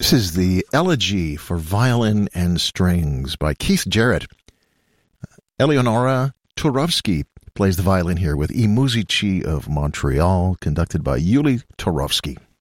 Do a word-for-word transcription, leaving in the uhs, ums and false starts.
This is the Elegy for Violin and Strings by Keith Jarrett. Eleonora Turovsky plays the violin here with I Musici of Montreal, conducted by Yuli Turovsky.